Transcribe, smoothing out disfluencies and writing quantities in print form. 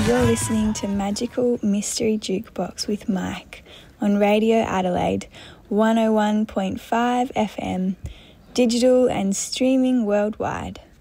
You're listening to Magical Mystery Jukebox with Mike on Radio Adelaide 101.5 FM, digital and streaming worldwide.